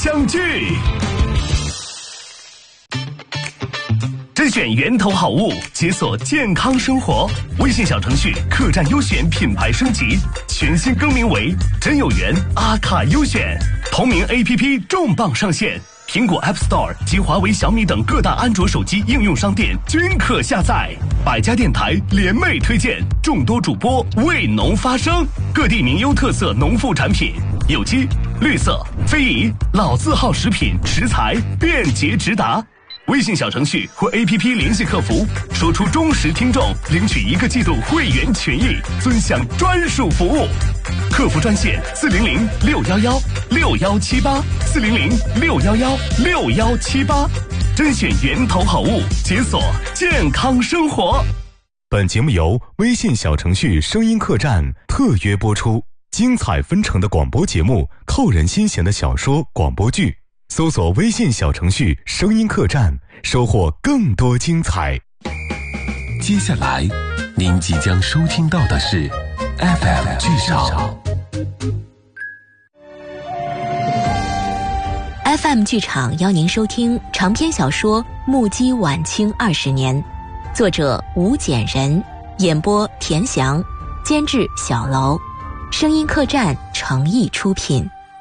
相聚。甄选源头好物，解锁健康生活。微信小程序客栈优选品牌升级，全新更名为真有缘阿卡优选。同名 APP 重磅上线，苹果 App Store 及华为、小米等各大安卓手机应用商店均可下载。百家电台联袂推荐，众多主播为农发声，各地名优特色农副产品，有机、绿色、非遗、老字号食品食材便捷直达。微信小程序或 APP 联系客服，说出忠实听众，领取1个季度会员权益，尊享专属服务。客服专线400-611-6178，400-611-6178，甄选源头好物，解锁健康生活。 本节目由微信小程序声音客栈特约播出，精彩纷呈的广播节目，扣人心弦的小说广播剧。搜索微信小程序声音客栈，收获更多精彩。 接下来您即将收听到的是 FM 剧场。 FM 剧场邀您收听长篇小说《目击晚清20年》，作者吴简人，演播田翔，监制小楼，声音客栈诚意出品。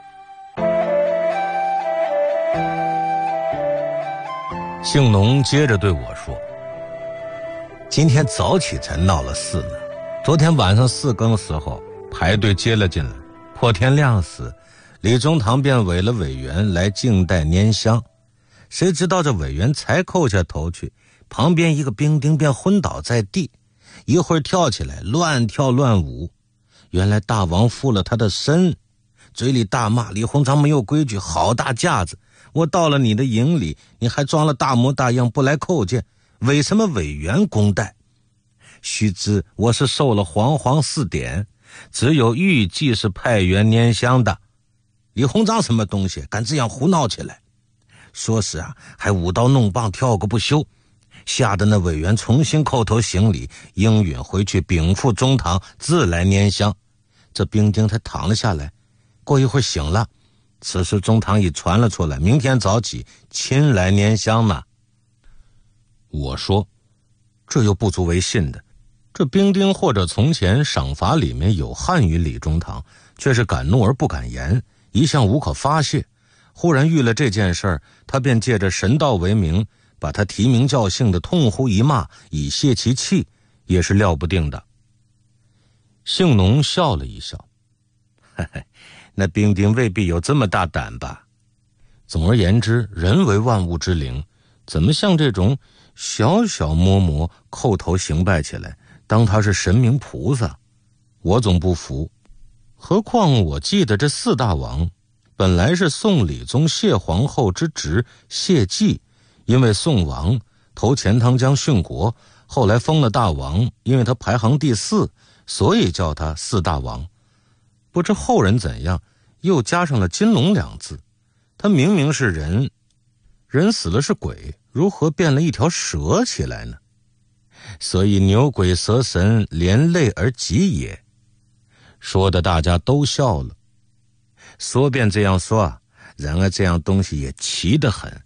姓农接着对我说，今天早起才闹了事呢，昨天晚上4更时候排队接了进来，破天亮时李中堂便委了委员来静待拈香，谁知道这委员才叩下头去，旁边一个兵丁便昏倒在地，一会儿跳起来乱跳乱舞，原来大王附了他的身，嘴里大骂李鸿章没有规矩，好大架子，我到了你的营里，你还装了大模大样不来叩见，为什么委员公待？须知我是受了皇皇4典，只有御祭是派员拈香的，李鸿章什么东西敢这样胡闹起来？说是啊，还舞刀弄棒跳个不休，吓得那委员重新叩头行礼，应允回去禀赋中堂，自来拈香。这兵丁才躺了下来，过一会儿醒了，此时中堂已传了出来，明天早起亲来拈香呢。我说，这又不足为信的，这兵丁或者从前赏罚里面有汉于李中堂，却是敢怒而不敢言，一向无可发泄，忽然遇了这件事儿，他便借着神道为名，把他提名教姓的痛呼一骂，以泄其气，也是料不定的。姓农笑了一笑，嘿嘿，那兵丁未必有这么大胆吧。总而言之，人为万物之灵，怎么像这种小小摸摸叩头行拜起来，当他是神明菩萨，我总不服。何况我记得这4大王本来是宋理宗谢皇后之侄谢继，因为宋王投钱塘江殉国，后来封了大王，因为他排行第4，所以叫他4大王。不知后人怎样又加上了金龙2字，他明明是人，人死了是鬼，如何变了一条蛇起来呢？所以牛鬼蛇神连累而及也。说的大家都笑了。说便这样说啊，然而这样东西也奇得很，